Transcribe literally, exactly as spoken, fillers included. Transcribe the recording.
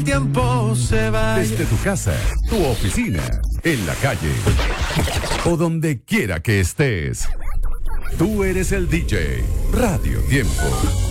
tiempo se va. Desde tu casa, tu oficina, en la calle o donde quiera que estés. Tú eres el D J. Radio Tiempo.